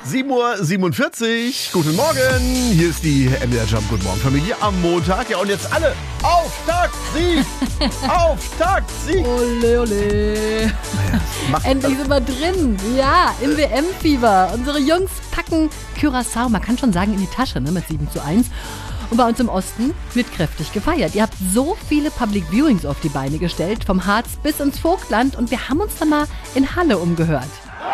7:47 Uhr. Guten Morgen. Hier ist die MDR Jump. Guten Morgen, Familie am Montag. Ja, und jetzt alle auf Taxi! Auf Taxi! Ole, ole. Endlich sind wir drin. Ja, im WM-Fieber. Unsere Jungs packen Curaçao, man kann schon sagen, in die Tasche, ne, mit 7:1. Und bei uns im Osten wird kräftig gefeiert. Ihr habt so viele Public Viewings auf die Beine gestellt, vom Harz bis ins Vogtland. Und wir haben uns dann mal in Halle umgehört.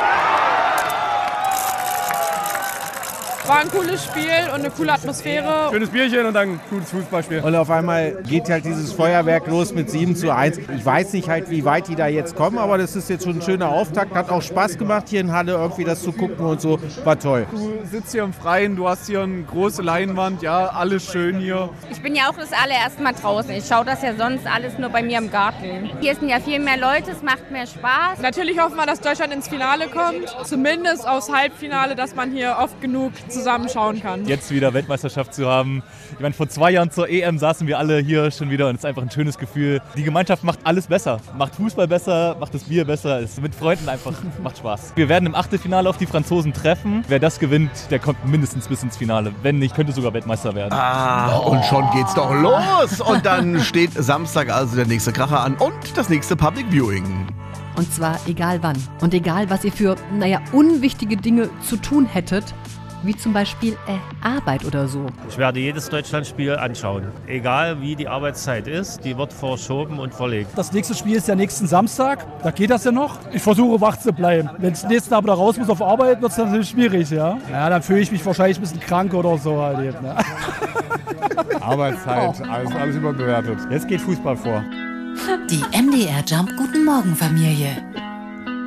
War ein cooles Spiel und eine coole Atmosphäre. Schönes Bierchen und dann ein gutes Fußballspiel. Und auf einmal geht halt dieses Feuerwerk los mit 7:1. Ich weiß nicht halt, wie weit die da jetzt kommen, aber das ist jetzt schon ein schöner Auftakt. Hat auch Spaß gemacht, hier in Halle irgendwie das zu gucken und so. War toll. Du sitzt hier im Freien, du hast hier eine große Leinwand, ja, alles schön hier. Ich bin ja auch das allererste Mal draußen. Ich schaue das ja sonst alles nur bei mir im Garten. Hier sind ja viel mehr Leute, es macht mehr Spaß. Natürlich hoffen wir, dass Deutschland ins Finale kommt. Zumindest aufs Halbfinale, dass man hier oft genug zusammenschauen kann. Jetzt wieder Weltmeisterschaft zu haben. Ich meine, vor 2 Jahren zur EM saßen wir alle hier schon wieder und es ist einfach ein schönes Gefühl. Die Gemeinschaft macht alles besser. Macht Fußball besser, macht das Bier besser. Es ist mit Freunden einfach, macht Spaß. Wir werden im Achtelfinale auf die Franzosen treffen. Wer das gewinnt, der kommt mindestens bis ins Finale. Wenn nicht, könnte sogar Weltmeister werden. Und schon geht's doch los. Und dann steht Samstag also der nächste Kracher an und das nächste Public Viewing. Und zwar egal wann. Und egal, was ihr für, unwichtige Dinge zu tun hättet. Wie zum Beispiel Arbeit oder so. Ich werde jedes Deutschlandspiel anschauen. Egal wie die Arbeitszeit ist, die wird verschoben und verlegt. Das nächste Spiel ist ja nächsten Samstag. Da geht das ja noch. Ich versuche wach zu bleiben. Wenn es nächsten Abend da raus muss auf Arbeit, wird es natürlich schwierig, ja. Ja, dann fühle ich mich wahrscheinlich ein bisschen krank oder so halt eben. Ne? Arbeitszeit, alles überbewertet. Jetzt geht Fußball vor. Die MDR Jump Guten Morgen Familie.